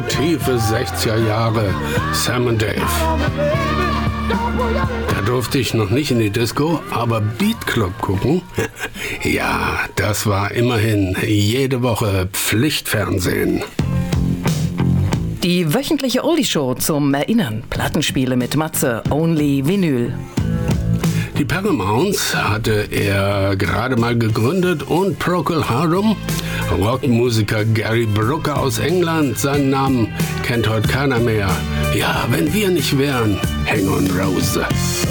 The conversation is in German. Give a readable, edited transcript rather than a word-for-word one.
tiefe 60er Jahre, Sam und Dave. Da durfte ich noch nicht in die Disco, aber Beat Club gucken, ja, das war immerhin jede Woche Pflichtfernsehen. Die wöchentliche Oldie-Show zum Erinnern. Plattenspiele mit Matze, Only Vinyl. Die Paramounts hatte er gerade mal gegründet und Procol Harum, Rockmusiker Gary Brooker aus England, seinen Namen kennt heute keiner mehr. Ja, wenn wir nicht wären, Hang on Rose.